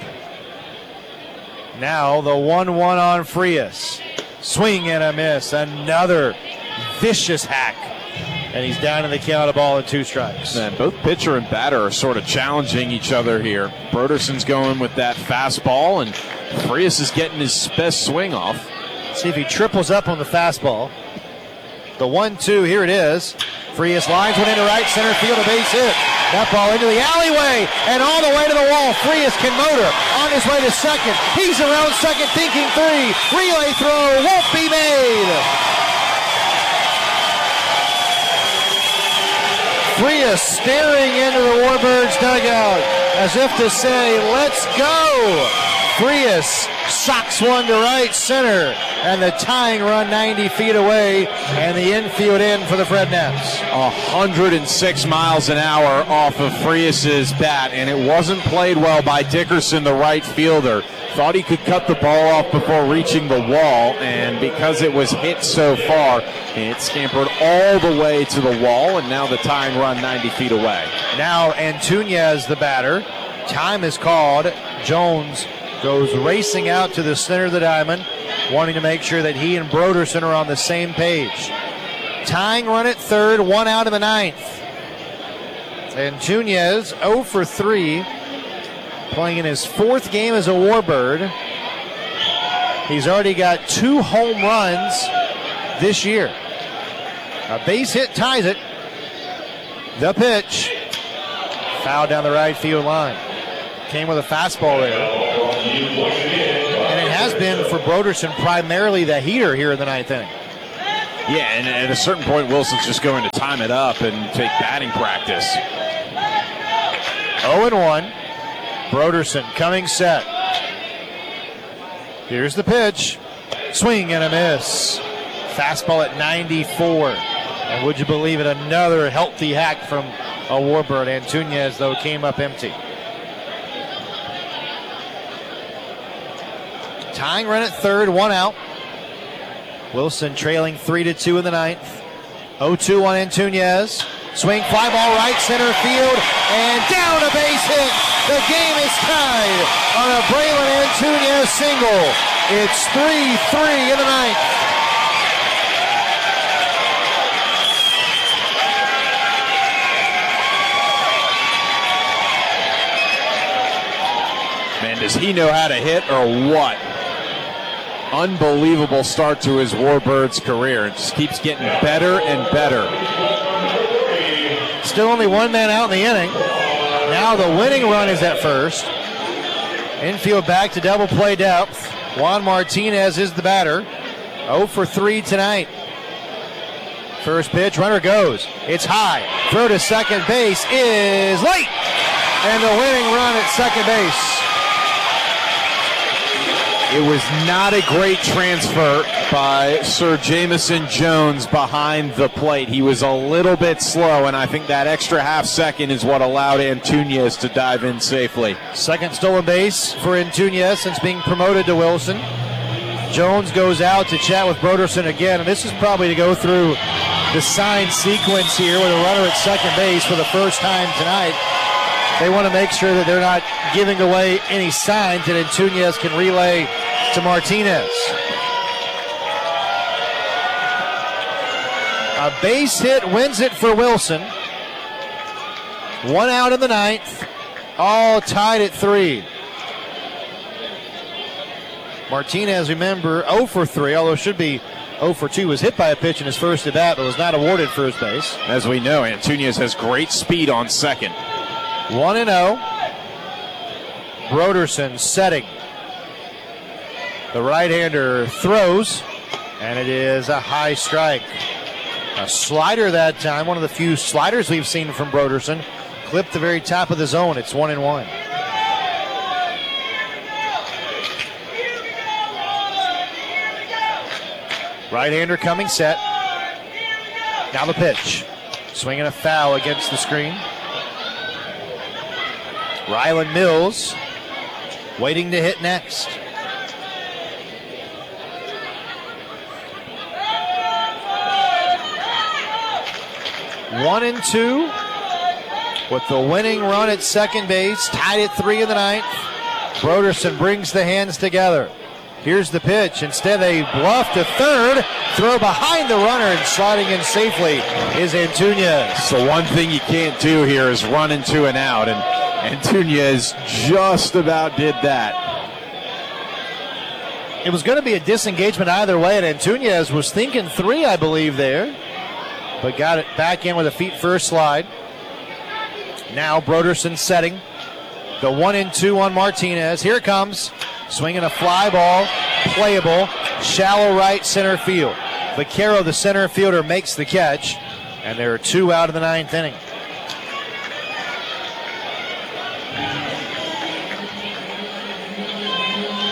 Now the one one on Frias. Swing and a miss. Another vicious hack. And he's down in the count, a ball and two strikes.
Man, both pitcher and batter are sort of challenging each other here. Broderson's going with that fastball, and Frias is getting his best swing off.
See if he triples up on the fastball. The one two, here it is. Frias lines one into right center field, a base hit. That ball into the alleyway and all the way to the wall. Frias can motor on his way to second. He's around second, thinking three. Relay throw won't be made. Frias staring into the Warbirds dugout as if to say, let's go. Frias socks one to right center, and the tying run ninety feet away, and the infield in for the Frednettes.
one hundred six miles an hour off of Frias's bat, and it wasn't played well by Dickerson, the right fielder. Thought he could cut the ball off before reaching the wall, and because it was hit so far, it scampered all the way to the wall, and now the tying run ninety feet away.
Now Antunez, the batter. Time is called. Jones goes racing out to the center of the diamond, wanting to make sure that he and Broderson are on the same page. Tying run at third, one out in the ninth. Antunez oh for three, playing in his fourth game as a Warbird. He's already got two home runs this year. A base hit ties it. The pitch. Foul down the right field line. Came with a fastball there. And it has been for Broderson primarily the heater here in the ninth inning.
Yeah, and at a certain point, Wilson's just going to time it up and take batting practice.
oh and one. Broderson coming set. Here's the pitch. Swing and a miss. Fastball at ninety-four. And would you believe it, another healthy hack from a Warbird. Antunez, though, came up empty. Tying run at third, one out. Wilson trailing three to two in the ninth. oh two on Antunez. Swing, fly ball right center field, and down a base hit. The game is tied on a Braylon Antunez single. It's three three in the ninth.
Man, does he know how to hit or what? Unbelievable start to his Warbirds career. It just keeps getting better and better.
Still only one man out in the inning. Now the winning run is at first. Infield back to double play depth. Juan Martinez is the batter. oh for three tonight. First pitch, runner goes. It's high. Throw to second base is late. And the winning run at second base.
It was not a great transfer by Sir Jamison Jones behind the plate. He was a little bit slow, and I think that extra half second is what allowed Antunez to dive in safely.
Second stolen base for Antunez since being promoted to Wilson. Jones goes out to chat with Broderson again, and this is probably to go through the sign sequence here with a runner at second base for the first time tonight. They want to make sure that they're not giving away any signs that Antunez can relay to Martinez. A base hit wins it for Wilson. One out in the ninth, all tied at three. Martinez, remember, oh for three, although should be oh for two, was hit by a pitch in his first at bat, but was not awarded first base.
As we know, Antunez has great speed on second.
one and oh. Broderson setting. The right-hander throws, and it is a high strike. A slider that time, one of the few sliders we've seen from Broderson. Clipped the very top of the zone. It's one and one. Right-hander coming set. Now the pitch. Swinging a foul against the screen. Ryland Mills waiting to hit next. One and two with the winning run at second base, tied at three in the ninth. Broderson brings the hands together. Here's the pitch. Instead, they bluff to third. Throw behind the runner, and sliding in safely is Antunez.
So one thing you can't do here is run into an out, and Antunez just about did that.
It was going to be a disengagement either way, and Antunez was thinking three, I believe, there. But got it back in with a feet first slide. Now Broderson setting. The one and two on Martinez. Here it comes. Swinging a fly ball. Playable. Shallow right center field. Vaquero, the center fielder, makes the catch. And there are two out of the ninth inning.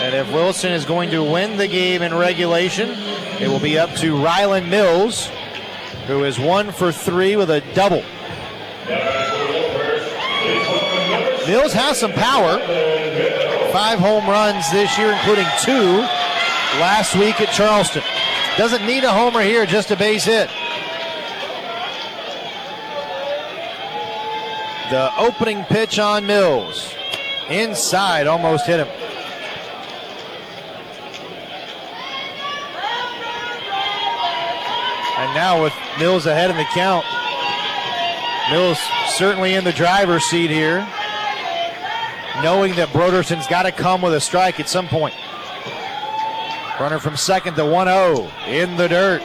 And if Wilson is going to win the game in regulation, it will be up to Ryland Mills, who is one for three with a double. Mills has some power. Five home runs this year, including two last week at Charleston. Doesn't need a homer here, just a base hit. The opening pitch on Mills. Inside, almost hit him. And now with Mills ahead in the count, Mills certainly in the driver's seat here, knowing that Broderson's got to come with a strike at some point. Runner from second to one oh in the dirt.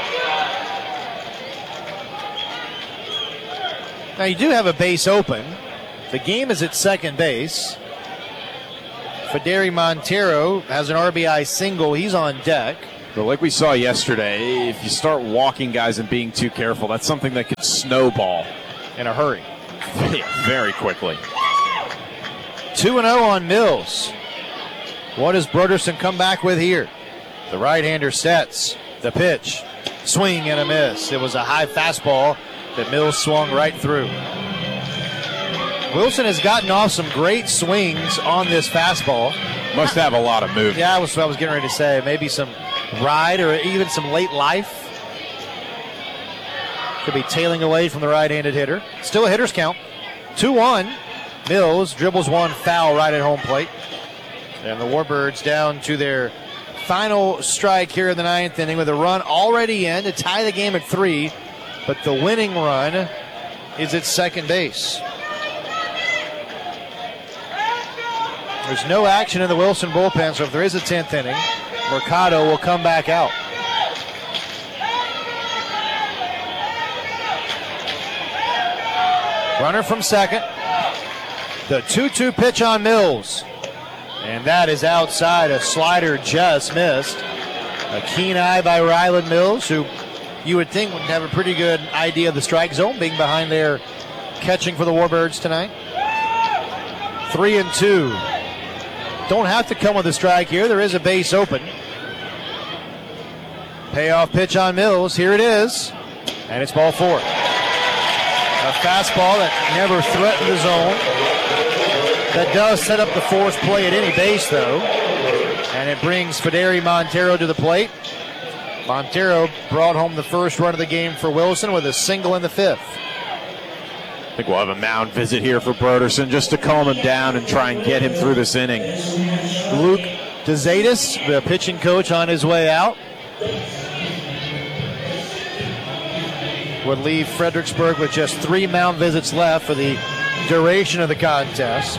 Now you do have a base open. The game is at second base. Federi Montero has an R B I single. He's on deck.
But like we saw yesterday, if you start walking guys and being too careful, that's something that could snowball
in a hurry.
Very quickly.
two and oh on Mills. What does Broderson come back with here? The right-hander sets the pitch. Swing and a miss. It was a high fastball that Mills swung right through. Wilson has gotten off some great swings on this fastball.
Must have a lot of movement.
Yeah, that was what I was getting ready to say. Maybe some ride or even some late life. Could be tailing away from the right-handed hitter. Still a hitter's count. two one. Mills dribbles one foul right at home plate. And the Warbirds down to their final strike here in the ninth inning with a run already in to tie the game at three. But the winning run is at second base. There's no action in the Wilson bullpen, so if there is a tenth inning, Mercado will come back out. Runner from second. The two two pitch on Mills. And that is outside. A slider just missed. A keen eye by Ryland Mills, who you would think would have a pretty good idea of the strike zone, being behind there catching for the Warbirds tonight. Three and two. Don't have to come with a strike here. There is a base open. Payoff pitch on Mills. Here it is. And it's ball four. A fastball that never threatened the zone. That does set up the force play at any base, though. And it brings Federi Montero to the plate. Montero brought home the first run of the game for Wilson with a single in the fifth.
I think we'll have a mound visit here for Broderson just to calm him down and try and get him through this inning.
Luke DeZatis, the pitching coach, on his way out. Would leave Fredericksburg with just three mound visits left for the duration of the contest.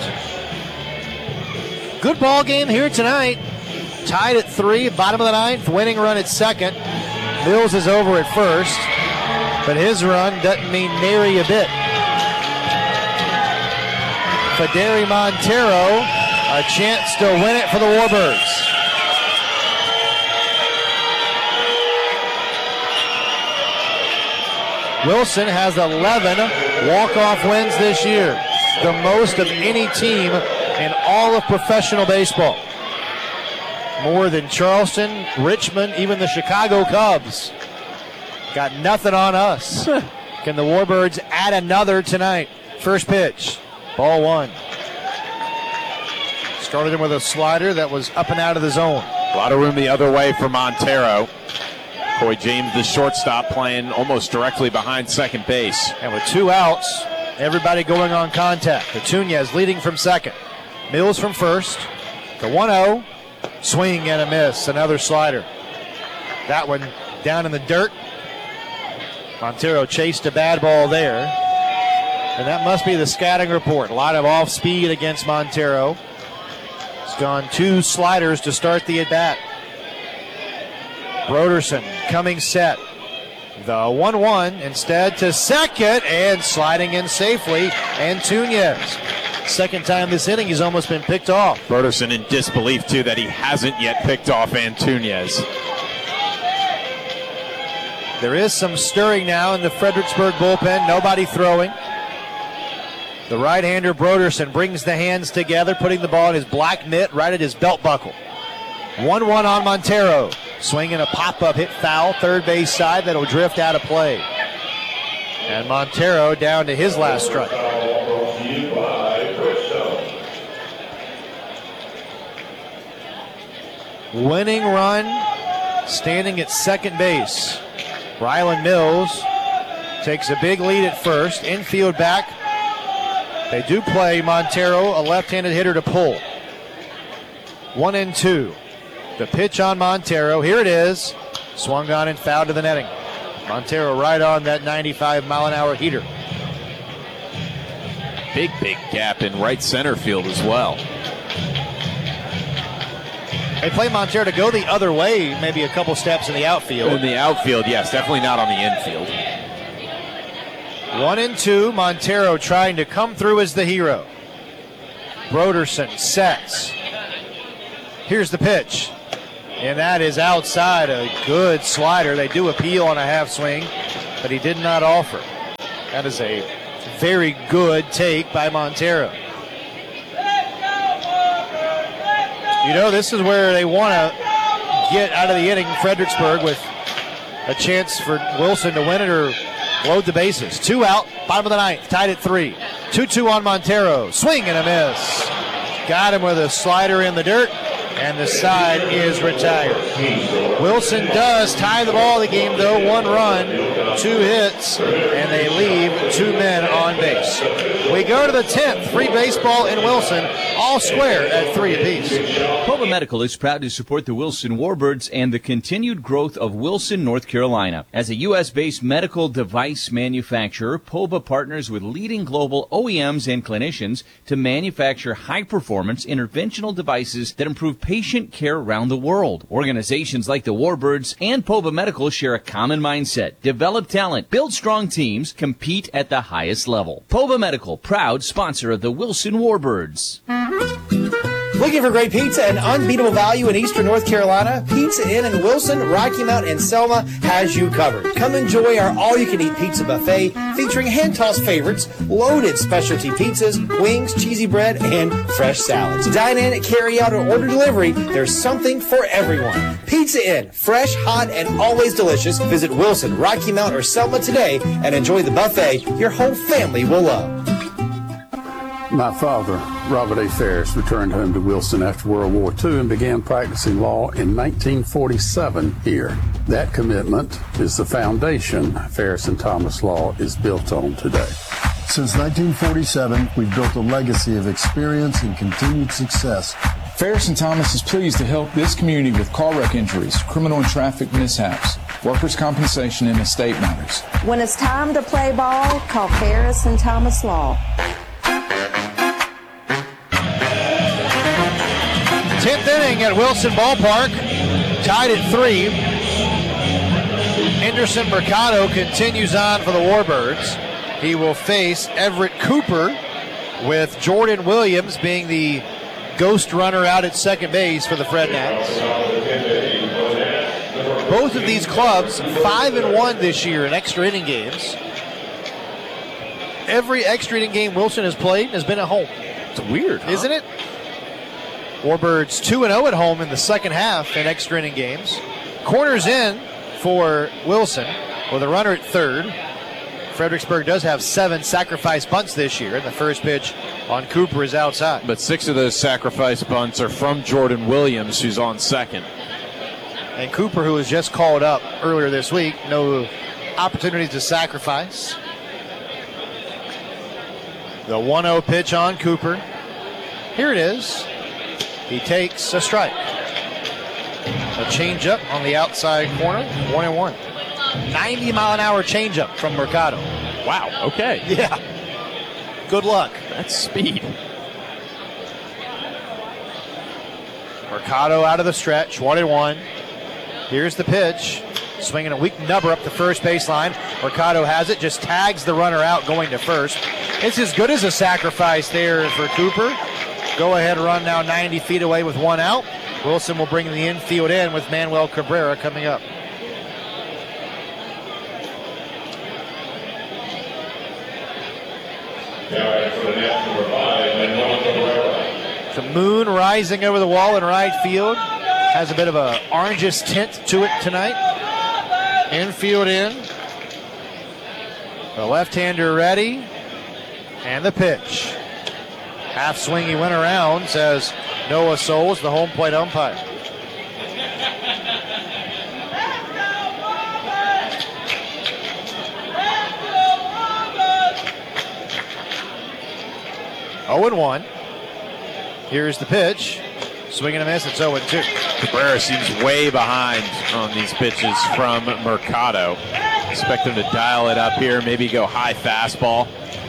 Good ball game here tonight. Tied at three, bottom of the ninth, winning run at second. Mills is over at first, but his run doesn't mean nary a bit. Federi Montero, a chance to win it for the Warbirds. Wilson has eleven walk-off wins this year, the most of any team in all of professional baseball. More than Charleston, Richmond, even the Chicago Cubs. Got nothing on us. Can the Warbirds add another tonight? First pitch, ball one. Started him with a slider that was up and out of the zone.
A lot of room the other way for Montero. Coy James, the shortstop, playing almost directly behind second base.
And with two outs, everybody going on contact. Petunia leading from second. Mills from first. The one oh. Swing and a miss. Another slider. That one down in the dirt. Montero chased a bad ball there. And that must be the scouting report. A lot of off speed against Montero. It's gone two sliders to start the at-bat. Broderson coming set. The one one instead to second and sliding in safely. Antuniez. Second time this inning, he's almost been picked off.
Broderson in disbelief, too, that he hasn't yet picked off Antuniez.
There is some stirring now in the Fredericksburg bullpen. Nobody throwing. The right-hander Broderson brings the hands together, putting the ball in his black mitt right at his belt buckle. one one on Montero. Swinging a pop-up hit foul, third base side, that'll drift out of play. And Montero down to his last strike. Winning run, standing at second base. Rylan Mills takes a big lead at first, infield back. They do play Montero, a left-handed hitter, to pull. One and two. The pitch on Montero, here it is. Swung on and fouled to the netting. Montero right on that ninety-five mile an hour heater.
Big, big gap in right center field as well.
They play Montero to go the other way, maybe a couple steps in the outfield.
In the outfield, yes, definitely not on the infield.
One and two, Montero trying to come through as the hero. Broderson sets. Here's the pitch. And that is outside, a good slider. They do appeal on a half swing, but he did not offer. That is a very good take by Montero. You know, this is where they want to get out of the inning, Fredericksburg, with a chance for Wilson to win it or load the bases. Two out, bottom of the ninth, tied at three. two two on Montero. Swing and a miss. Got him with a slider in the dirt, and the side is retired. Wilson does tie the ball of the game, though. One run, two hits, and they leave two men on base. We go to the tenth. Free baseball in Wilson, all square at three apiece.
Poba Medical is proud to support the Wilson Warbirds and the continued growth of Wilson, North Carolina. As a U S-based medical device manufacturer, Poba partners with leading global O E Ms and clinicians to manufacture high-performance interventional devices that improve patient care around the world. Organizations like the Warbirds and Poba Medical share a common mindset: develop talent, build strong teams, compete at the highest level. Poba Medical, proud sponsor of the Wilson Warbirds.
Looking for great pizza and unbeatable value in Eastern North Carolina? Pizza Inn in Wilson, Rocky Mount, and Selma has you covered. Come enjoy our all-you-can-eat pizza buffet featuring hand-tossed favorites, loaded specialty pizzas, wings, cheesy bread, and fresh salads. Dine in, carry out, or order delivery. There's something for everyone. Pizza Inn, fresh, hot, and always delicious. Visit Wilson, Rocky Mount, or Selma today and enjoy the buffet your whole family will love.
My father, Robert A. Ferris, returned home to Wilson after World War Two and began practicing law in nineteen forty-seven here. That commitment is the foundation Ferris and Thomas Law is built on today.
Since nineteen forty-seven, we've built a legacy of experience and continued success.
Ferris and Thomas is pleased to help this community with car wreck injuries, criminal and traffic mishaps, workers' compensation, and estate matters.
When it's time to play ball, call Ferris and Thomas Law.
tenth inning at Wilson Ballpark, tied at three. Henderson Mercado continues on for the Warbirds. He will face Everett Cooper, with Jordan Williams being the ghost runner out at second base for the Fred Nats. Both of these clubs five and one this year in extra inning games. Every extra inning game Wilson has played has been at home.
It's weird, huh?
Isn't it? Warbirds two and oh at home in the second half in extra inning games. Corners in for Wilson with a runner at third. Fredericksburg does have seven sacrifice bunts this year, and the first pitch on Cooper is outside.
But six of those sacrifice bunts are from Jordan Williams, who's on second.
And Cooper, who was just called up earlier this week, no opportunities to sacrifice. The one oh pitch on Cooper. Here it is. He takes a strike. A changeup on the outside corner, one and one. ninety mile an hour changeup from Mercado.
Wow, okay.
Yeah. Good luck.
That's speed.
Mercado out of the stretch, one and one. Here's the pitch. Swinging a weak number up the first baseline. Mercado has it, just tags the runner out going to first. It's as good as a sacrifice there for Cooper. Go ahead run now ninety feet away with one out. Wilson will bring the infield in with Manuel Cabrera coming up. The moon rising over the wall in right field. has a bit of a orangish tint to it tonight. Infield in. The left-hander ready. And the pitch. Half swing, he went around, says Noah Souls, the home plate umpire. oh and one. Here's the pitch. Swing and a miss. It's oh and two.
Cabrera seems way behind on these pitches from Mercado. Expect him to dial it up here, maybe go high fastball.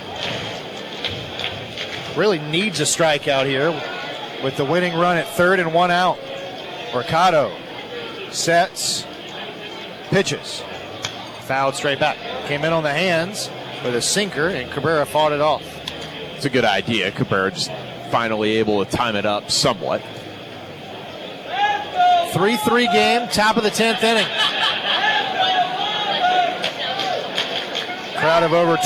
Really needs a strikeout here with the winning run at third and one out. Mercado sets, pitches. Fouled straight back. Came in on the hands with a sinker, and Cabrera fought it off.
It's a good idea. Cabrera just finally able to time it up somewhat.
three three game, top of the tenth inning. Crowd of over